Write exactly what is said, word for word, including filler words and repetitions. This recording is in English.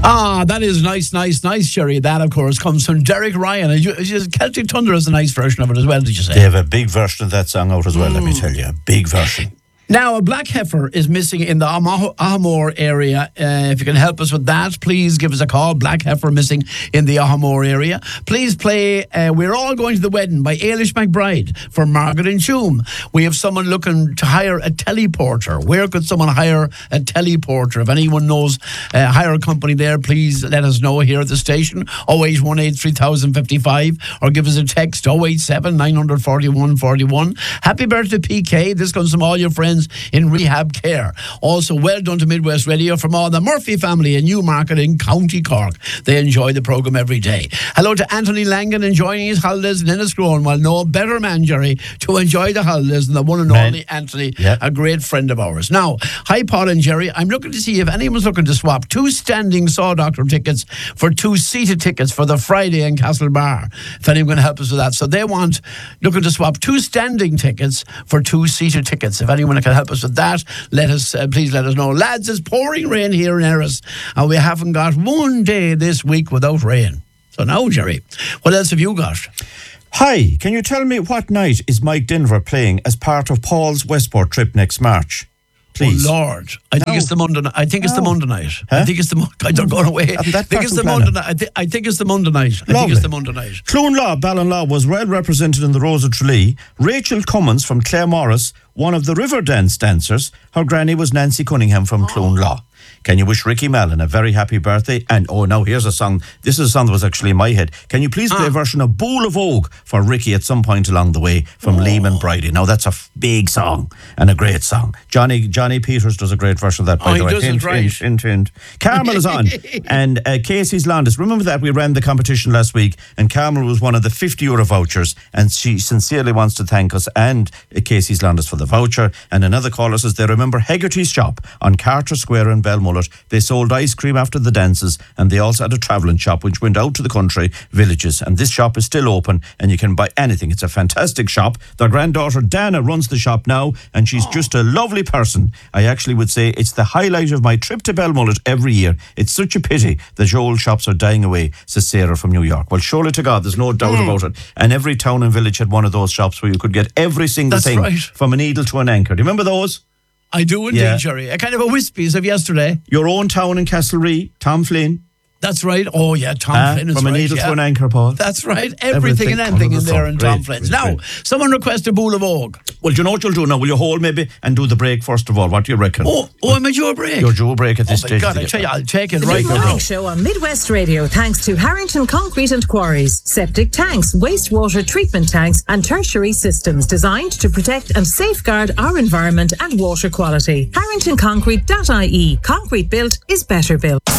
Ah, that is nice, nice, nice, Sherry. That, of course, comes from Derek Ryan. And you, you, Celtic Thunder is a nice version of it as well, did you say? They have a big version of that song out as well, mm. let me tell you. A big version. Now, a black heifer is missing in the Ahamore area. Uh, if you can help us with that, please give us a call. Black heifer missing in the Ahamore area. Please play uh, We're All Going to the Wedding by Ailish McBride for Margaret and Hume. We have someone looking to hire a teleporter. Where could someone hire a teleporter? If anyone knows a hire company there, please let us know here at the station. oh eight one eight, three thousand fifty-five or give us a text oh eight seven, nine four one, four one. Happy birthday, P K. This comes from all your friends in rehab care. Also, well done to Midwest Radio from all the Murphy family in Newmarket in County Cork. They enjoy the programme every day. Hello to Anthony Langan enjoying his holidays in Enniscrone. Well, no better man, Jerry, to enjoy the holidays than the one and man. only Anthony, yep. a great friend of ours. Now, hi Paul and Jerry, I'm looking to see if anyone's looking to swap two standing Saw Doctor tickets for two seated tickets for the Friday in Castlebar. If anyone can help us with that. So they want, looking to swap two standing tickets for two seated tickets. If anyone can help us with that, let us uh, please let us know. Lads, it's pouring rain here in Erris and we haven't got one day this week without rain. So now, Jerry, what else have you got? Hi, can you tell me what night is Mike Denver playing as part of Paul's Westport trip next March? Please. Oh Lord, I think no. it's the Monday night. I think no. it's the Monday night. Huh? I think it's the God, they're going away. I think it's the Monday night. I, th- I think it's the Monday night. I Lovely. think it's the Monday night. Clonlaw, Ballinlaw was well represented in the Rose of Tralee. Rachel Cummins from Clare Morris, one of the river dance dancers. Her granny was Nancy Cunningham from oh. Clonlaw. Can you wish Ricky Mallon a very happy birthday? And oh, now here's a song. This is a song that was actually in my head. Can you please play ah. a version of Bowl of Oak for Ricky at some point along the way from oh. Lehman Bridie? Now that's a f- big song and a great song. Johnny Johnny Peters does a great version of that. By oh, the way, he does it right. Hint, hint, hint. Carmel is on, and uh, Casey's Landis. Remember that we ran the competition last week, and Carmel was one of the fifty euro vouchers, and she sincerely wants to thank us and uh, Casey's Landis for the voucher. And another caller says they remember Hegarty's shop on Carter Square in Belmullet. They sold ice cream after the dances, and they also had a travelling shop which went out to the country villages, and this shop is still open and you can buy anything. It's a fantastic shop. Their granddaughter Dana runs the shop now, and she's oh. just a lovely person. I actually would say it's the highlight of my trip to Belmullet every year. It's such a pity that your old shops are dying away, says Sarah from New York. Well, surely to God, there's no doubt mm. about it. And every town and village had one of those shops where you could get every single That's thing right. from a needle to an anchor. Do you remember those? I do indeed, yeah. Jerry. A kind of a Wispies of yesterday. Your own town in Castlereagh, Tom Flynn. That's right. Oh, yeah, Tom uh, Flynn is From right, a needle yeah. to an anchor, Paul. That's right. Everything, Everything and anything in there in Tom Flynn's. Now, great. Someone requested Bowl of Oak. Well, do you know what you'll do now? Will you hold maybe and do the break first of all? What do you reckon? Oh, oh I'm a due break. You're due break at this oh stage. God, I tell you, I'll take it the right now. The now. Show on Midwest Radio, thanks to Harrington Concrete and Quarries, septic tanks, wastewater treatment tanks, and tertiary systems designed to protect and safeguard our environment and water quality. Harrington Concrete dot I E. Concrete built is better built.